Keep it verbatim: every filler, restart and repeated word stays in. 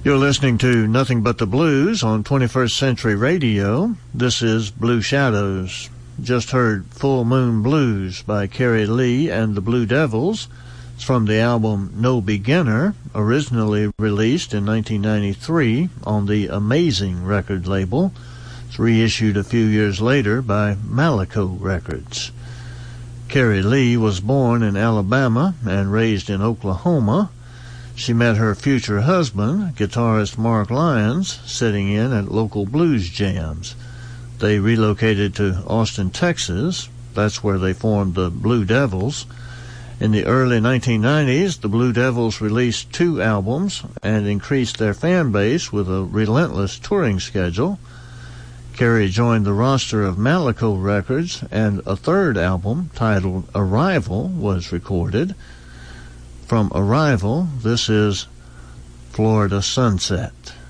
You're listening to Nothing But the Blues on twenty-first Century Radio. This is Blue Shadows. Just heard Full Moon Blues by Carrie Lee and the Blue Devils. It's from the album No Beginner, originally released in nineteen ninety-three on the Amazing record label. It's reissued a few years later by Malaco Records. Carrie Lee was born in Alabama and raised in Oklahoma. She met her future husband, guitarist Mark Lyons, sitting in at local blues jams. They relocated to Austin, Texas. That's where they formed the Blue Devils. In the early nineteen nineties, the Blue Devils released two albums and increased their fan base with a relentless touring schedule. Carrie joined the roster of Malaco Records, and a third album, titled Arrival, was recorded. From Arrival, this is Florida Sunset.